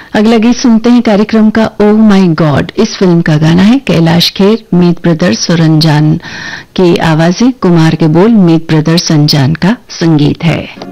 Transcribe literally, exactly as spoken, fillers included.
अगला गीत सुनते हैं कार्यक्रम का ओ माई गॉड। इस फिल्म का गाना है कैलाश खेर, मीत ब्रदर्स और अनजान की आवाजें, कुमार के बोल, मीत ब्रदर्स, अनजान का संगीत है।